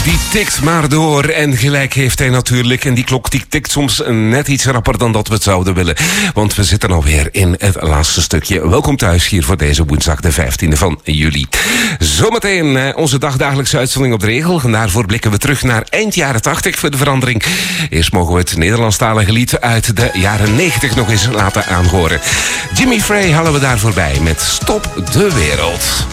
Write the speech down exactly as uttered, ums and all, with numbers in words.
klok die tikt maar door. En gelijk heeft hij natuurlijk. En die klok die tikt soms net iets rapper dan dat we het zouden willen. Want we zitten alweer in het laatste stukje. Welkom thuis hier voor deze woensdag de vijftiende van juli. Zometeen eh, onze dagdagelijkse uitzending op de regel. En daarvoor blikken we terug naar eind jaren tachtig voor de verandering. Eerst mogen we het Nederlandstalige lied uit de jaren negentig nog eens laten aanhoren. Jimmy Frey halen we daar voorbij met Stop de Wereld.